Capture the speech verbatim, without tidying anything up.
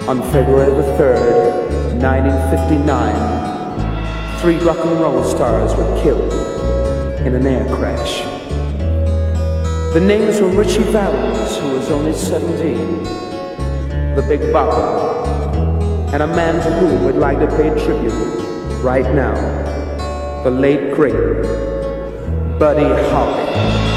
On February the third, nineteen fifty-nine, three rock and roll stars were killed in an air crash. The names were Richie Valens, who was only seventeen, the Big Bopper, and a man to whom we'd like to pay tribute right now, the late great Buddy Holly.